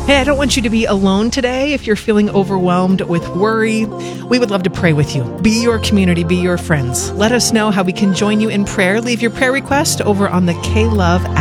Hey, I don't want you to be alone today. If you're feeling overwhelmed with worry, we would love to pray with you. Be your community, be your friends. Let us know how we can join you in prayer. Leave your prayer request over on the K-Love app.